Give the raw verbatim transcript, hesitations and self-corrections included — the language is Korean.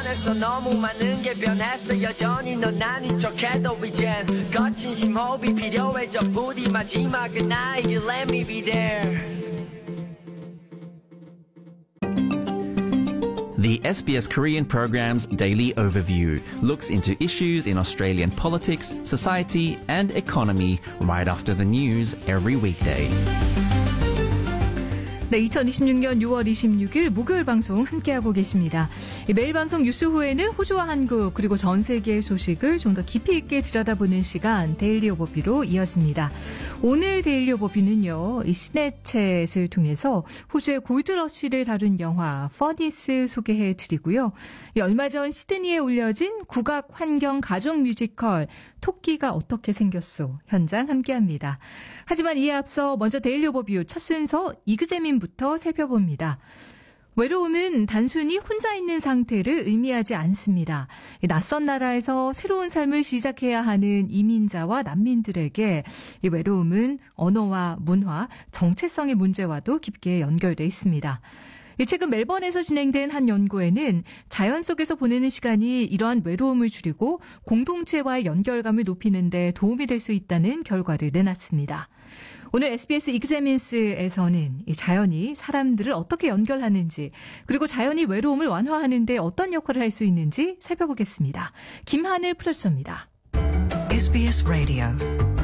변했어 너무 많은 게 변했어 여전히 넌 아닌 척해도 이젠 거친 심호흡이 필요해져 부디 마지막은 나에게 let me be there. The S B S Korean program's Daily Overview looks into issues in Australian politics, society and economy right after the news every weekday. 네, 이천이십육년 유월 이십육일 목요일 방송 함께하고 계십니다. 매일 방송 뉴스 후에는 호주와 한국 그리고 전 세계의 소식을 좀 더 깊이 있게 들여다보는 시간 데일리 오버뷰로 이어집니다. 오늘 데일리 오버뷰는요. 이 시네챗을 통해서 호주의 골드러쉬를 다룬 영화 퍼니스 소개해드리고요. 얼마 전 시드니에 올려진 국악 환경 가족 뮤지컬 토끼가 어떻게 생겼소 현장 함께합니다. 하지만 이에 앞서 먼저 데일리 오버뷰 첫 순서 이그재민부터 살펴봅니다. 외로움은 단순히 혼자 있는 상태를 의미하지 않습니다. 낯선 나라에서 새로운 삶을 시작해야 하는 이민자와 난민들에게 이 외로움은 언어와 문화, 정체성의 문제와도 깊게 연결돼 있습니다. 최근 멜번에서 진행된 한 연구에는 자연 속에서 보내는 시간이 이러한 외로움을 줄이고 공동체와의 연결감을 높이는 데 도움이 될 수 있다는 결과를 내놨습니다. 오늘 에스비에스 이그제민스에서는 이 자연이 사람들을 어떻게 연결하는지 그리고 자연이 외로움을 완화하는 데 어떤 역할을 할 수 있는지 살펴보겠습니다. 김하늘 프로듀서입니다. 에스비에스 라디오